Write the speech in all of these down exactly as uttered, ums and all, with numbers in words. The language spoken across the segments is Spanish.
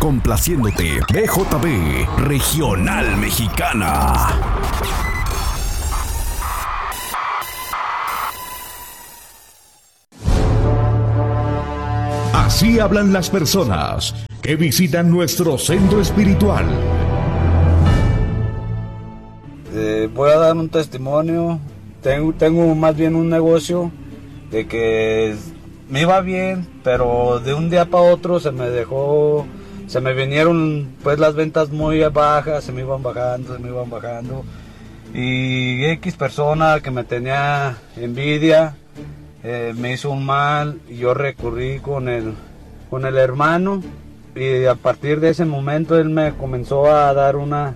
Complaciéndote, B J B, Regional Mexicana. Así hablan las personas que visitan nuestro centro espiritual. Eh, voy a dar un testimonio. Tengo, tengo más bien un negocio de que me iba bien, pero de un día para otro se me dejó, se me vinieron pues las ventas muy bajas, se me iban bajando, se me iban bajando. Y X persona que me tenía envidia eh, me hizo un mal y yo recurrí con el, con el hermano, y a partir de ese momento él me comenzó a dar una,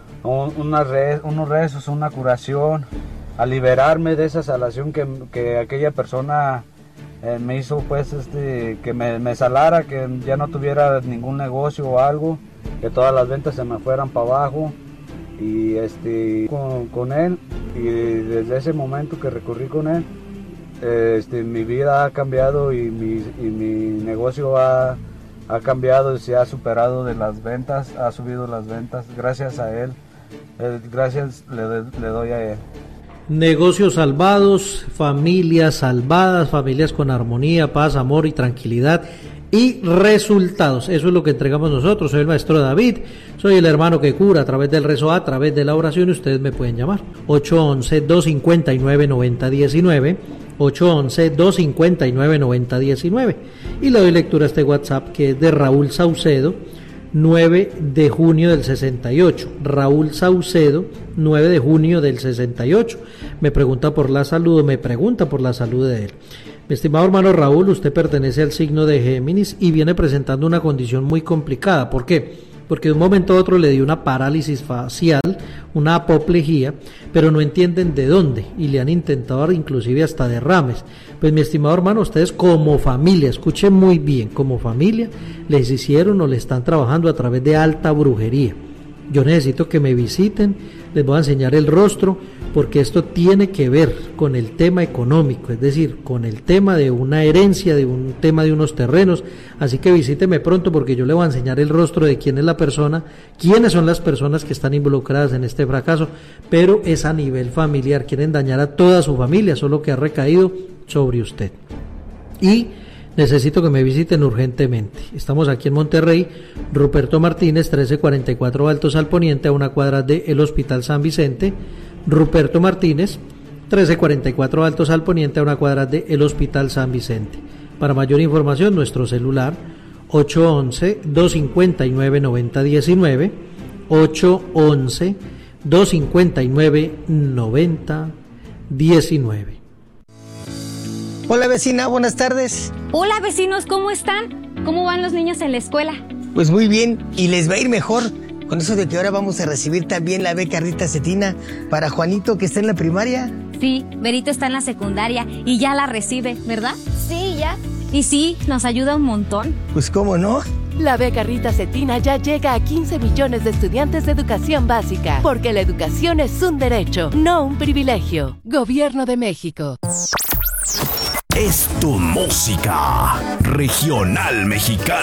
una re, unos rezos, una curación, a liberarme de esa salación que, que aquella persona eh, me hizo, pues este, que me, me salara, que ya no tuviera ningún negocio o algo, que todas las ventas se me fueran para abajo. Y este, con, con él, y desde ese momento que recurrí con él, este, mi vida ha cambiado y mi, y mi negocio ha, ha cambiado y se ha superado de las ventas, ha subido las ventas gracias a él, eh, gracias le, le doy a él. Negocios salvados, familias salvadas, familias con armonía, paz, amor y tranquilidad y resultados. Eso es lo que entregamos nosotros. Soy el maestro David, soy el hermano que cura a través del rezo, a través de la oración, y ustedes me pueden llamar ocho once, dos cinco nueve, nueve cero uno nueve, ocho once, dos cinco nueve, nueve cero uno nueve, y le doy lectura a este WhatsApp que es de Raúl Saucedo, nueve de junio del sesenta y ocho. Raúl Saucedo, nueve de junio del sesenta y ocho. Me pregunta por la salud, me pregunta por la salud de él. Mi estimado hermano Raúl, usted pertenece al signo de Géminis y viene presentando una condición muy complicada. ¿Por qué? Porque de un momento a otro le dio una parálisis facial, una apoplejía, pero no entienden de dónde y le han intentado inclusive hasta derrames. Pues mi estimado hermano, ustedes como familia, escuchen muy bien, como familia les hicieron o le están trabajando a través de alta brujería. Yo necesito que me visiten, les voy a enseñar el rostro, porque esto tiene que ver con el tema económico, es decir, con el tema de una herencia, de un tema de unos terrenos. Así que visíteme pronto, porque yo le voy a enseñar el rostro de quién es la persona, quiénes son las personas que están involucradas en este fracaso, pero es a nivel familiar, quieren dañar a toda su familia, solo que ha recaído sobre usted. Y necesito que me visiten urgentemente. Estamos aquí en Monterrey, Ruperto Martínez, trece cuarenta y cuatro Altos al Poniente, a una cuadra del Hospital San Vicente. Ruperto Martínez, trece cuarenta y cuatro Altos al Poniente, a una cuadra del Hospital San Vicente. Para mayor información, nuestro celular ocho once, dos cinco nueve, nueve cero uno nueve, ocho once, dos cinco nueve, nueve cero uno nueve. Hola vecina, buenas tardes. Hola vecinos, ¿cómo están? ¿Cómo van los niños en la escuela? Pues muy bien, y les va a ir mejor con eso de que ahora vamos a recibir también la beca Rita Cetina para Juanito, que está en la primaria. Sí, Berito está en la secundaria y ya la recibe, ¿verdad? Sí, ya. Y sí, nos ayuda un montón. Pues cómo no. La beca Rita Cetina ya llega a quince millones de estudiantes de educación básica, porque la educación es un derecho, no un privilegio. Gobierno de México. Es tu música regional mexicana.